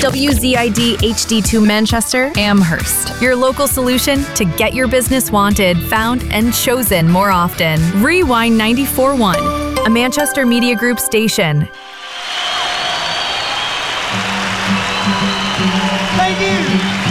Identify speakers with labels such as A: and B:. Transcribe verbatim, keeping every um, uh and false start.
A: W Z I D H D two Manchester, Amherst. Your local solution to get your business wanted, found, and chosen more often. Rewind ninety-four point one, a Manchester Media Group station.
B: Thank you.